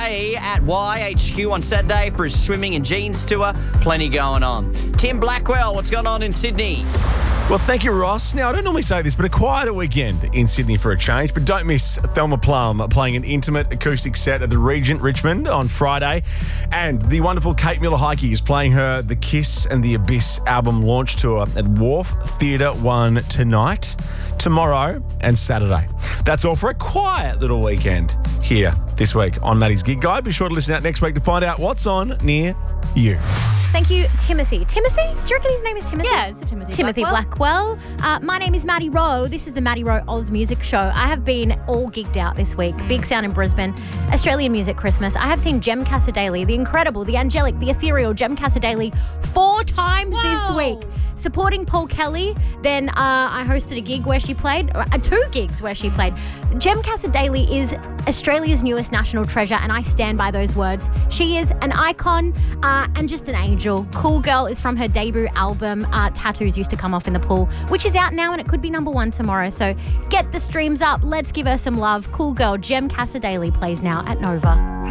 away at YHQ on Saturday for his swimming and jeans tour. Plenty going on. Tim Blackwell, what's going on in Sydney? Well, thank you, Ross. Now, I don't normally say this, but a quieter weekend in Sydney for a change. But don't miss Thelma Plum playing an intimate acoustic set at the Regent Richmond on Friday. And the wonderful Kate Miller-Heidke is playing her The Kiss and the Abyss album launch tour at Wharf Theatre 1 tonight, tomorrow and Saturday. That's all for a quiet little weekend here this week on Maddie's Gig Guide. Be sure to listen out next week to find out what's on near you. Thank you, Timothy. Timothy? Do you reckon his name is Timothy? Yeah, it's a Timothy Blackwell. My name is Maddie Rowe. This is the Maddie Rowe Oz Music Show. I have been all gigged out this week. Big Sound in Brisbane, Australian Music Christmas. I have seen Jem Casadei, the incredible, the angelic, the ethereal Jem Casadei 4 times this week. Supporting Paul Kelly. Then I hosted a gig where she played, 2 gigs where she played. Jem Casadei is Australia's newest national treasure, and I stand by those words. She is an icon and just an angel. Cool Girl is from her debut album, Tattoos Used to Come Off in the Pool, which is out now and it could be number 1 tomorrow. So get the streams up. Let's give her some love. Cool Girl, Jem Casadei plays now at Nova.